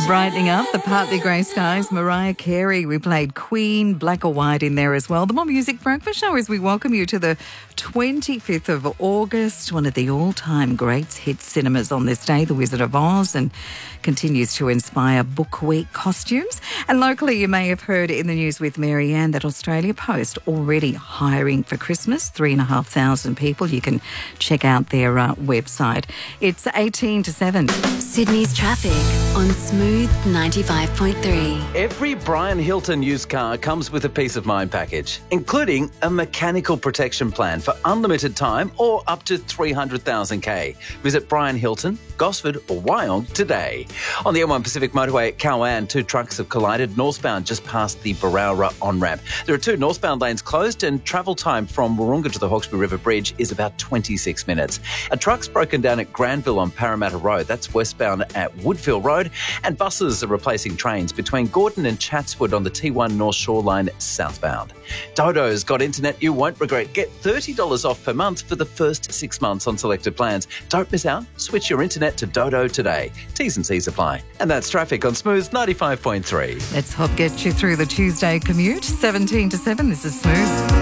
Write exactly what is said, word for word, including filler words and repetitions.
Brightening up the partly grey skies, Mariah Carey. We played Queen, Black or White in there as well. The More Music Breakfast Show as we welcome you to the twenty-fifth of August, one of the all-time greats hits cinemas on this day, The Wizard of Oz, and continues to inspire Book Week costumes. And locally, you may have heard in the news with Marianne that Australia Post already hiring for Christmas, three and a half thousand people. You can check out their uh, website. It's eighteen to seven. Sydney's traffic on Smooth ninety-five point three. Every Brian Hilton used car comes with a peace of mind package, including a mechanical protection plan for unlimited time or up to three hundred thousand K. Visit Brian Hilton, Gosford or Wyong today. On the M one Pacific Motorway at Cowan, two trucks have collided northbound just past the Barowra on-ramp. There are two northbound lanes closed and travel time from Wahroonga to the Hawkesbury River Bridge is about twenty-six minutes. A truck's broken down at Granville on Parramatta Road. That's westbound at Woodfield Road. And buses are replacing trains between Gordon and Chatswood on the T one North Shore Line southbound. Dodo's got internet you won't regret. Get thirty dollars off per month for the first six months on selected plans. Don't miss out. Switch your internet to Dodo today. T's and C's apply. And that's traffic on Smooth ninety-five point three. Let's help get you through the Tuesday commute. seventeen to seven, this is Smooth.